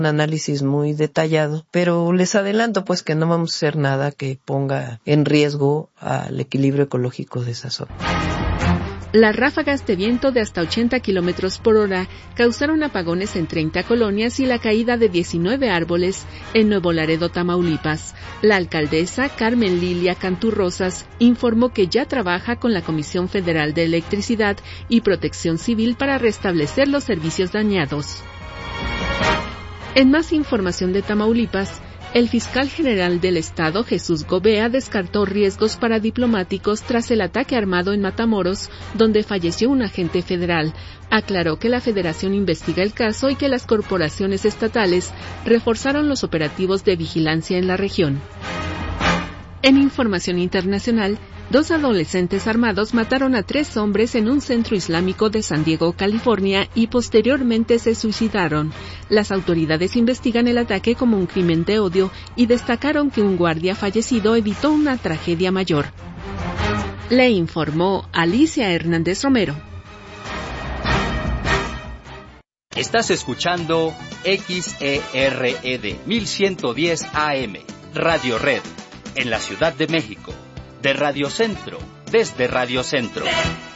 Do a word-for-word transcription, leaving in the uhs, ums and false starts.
un análisis muy detallado, pero les adelanto pues que no vamos a hacer nada que ponga en riesgo al equilibrio ecológico de esa zona. Las ráfagas de viento de hasta ochenta kilómetros por hora causaron apagones en treinta colonias y la caída de diecinueve árboles en Nuevo Laredo, Tamaulipas. La alcaldesa Carmen Lilia Cantú Rosas informó que ya trabaja con la Comisión Federal de Electricidad y Protección Civil para restablecer los servicios dañados. En más información de Tamaulipas, el fiscal general del estado, Jesús Gobea, descartó riesgos para diplomáticos tras el ataque armado en Matamoros, donde falleció un agente federal. Aclaró que la federación investiga el caso y que las corporaciones estatales reforzaron los operativos de vigilancia en la región. En información internacional, dos adolescentes armados mataron a tres hombres en un centro islámico de San Diego, California, y posteriormente se suicidaron. Las autoridades investigan el ataque como un crimen de odio y destacaron que un guardia fallecido evitó una tragedia mayor. Le informó Alicia Hernández Romero. Estás escuchando X E R E D mil ciento diez A M, Radio Red, en la Ciudad de México. De Radio Centro, desde Radio Centro.